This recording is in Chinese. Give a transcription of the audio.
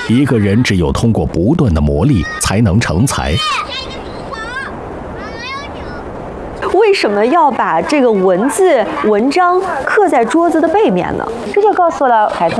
一个人只有通过不断的磨砺，才能成才。 为什么要把这个文章刻在桌子的背面呢？ 这就告诉了孩子